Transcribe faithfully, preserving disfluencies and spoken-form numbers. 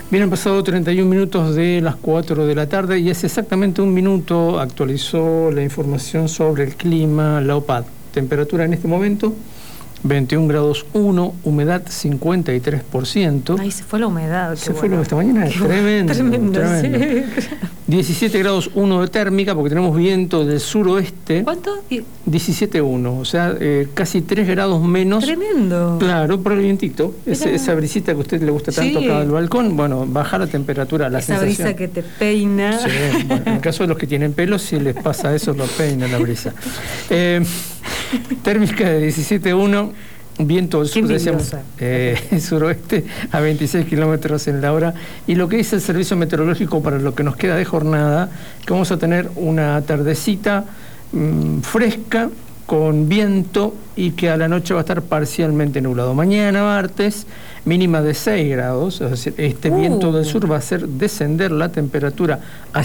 Bien, han pasado treinta y un minutos de las cuatro de la tarde y hace exactamente un minuto actualizó la información sobre el clima la OPAD. Temperatura en este momento, veintiún grados uno, humedad cincuenta y tres por ciento. Ay, se fue la humedad. Se bueno. fue la esta mañana, es tremendo. Tremendo, tremendo. Sí. diecisiete grados uno de térmica porque tenemos viento del suroeste. ¿Cuánto? diecisiete punto uno, o sea, eh, casi tres grados menos. Tremendo. Claro, por el vientito. Esa, esa brisita que a usted le gusta tanto Sí. acá del balcón, bueno, baja la temperatura, la Esa sensación. brisa que te peina. Sí, bueno, en el caso de los que tienen pelo, si les pasa eso, lo peina la brisa. Eh, térmica de diecisiete punto uno, viento del sur, decíamos, eh, suroeste a veintiséis kilómetros en la hora. Y lo que dice el servicio meteorológico para lo que nos queda de jornada, que vamos a tener una tardecita mmm, fresca, con viento y que a la noche va a estar parcialmente nublado. Mañana, martes, mínima de seis grados, es decir, este uh. viento del sur va a hacer descender la temperatura a